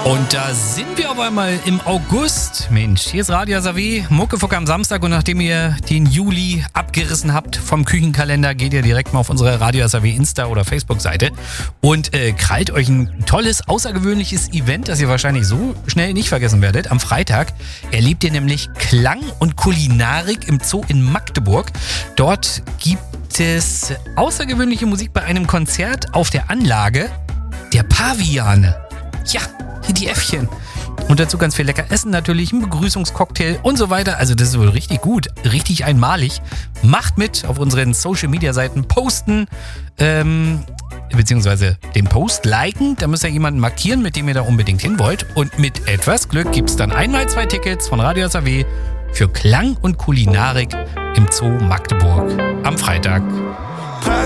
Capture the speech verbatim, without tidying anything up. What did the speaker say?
Und da sind wir auf einmal im August. Mensch, hier ist Radio S A W, Muckefuck am Samstag. Und nachdem ihr den Juli abgerissen habt vom Küchenkalender, geht ihr direkt mal auf unsere Radio S A W Insta- oder Facebook-Seite und äh, krallt euch ein tolles, außergewöhnliches Event, das ihr wahrscheinlich so schnell nicht vergessen werdet. Am Freitag erlebt ihr nämlich Klang und Kulinarik im Zoo in Magdeburg. Dort gibt es außergewöhnliche Musik bei einem Konzert auf der Anlage der Paviane. Ja, hier die Äffchen. Und dazu ganz viel lecker Essen natürlich, ein Begrüßungscocktail und so weiter. Also das ist wohl richtig gut, richtig einmalig. Macht mit auf unseren Social-Media-Seiten, posten, ähm, beziehungsweise den Post liken. Da müsst ihr jemanden markieren, mit dem ihr da unbedingt hin wollt. Und mit etwas Glück gibt es dann einmal zwei Tickets von Radio S A W für Klang und Kulinarik im Zoo Magdeburg am Freitag.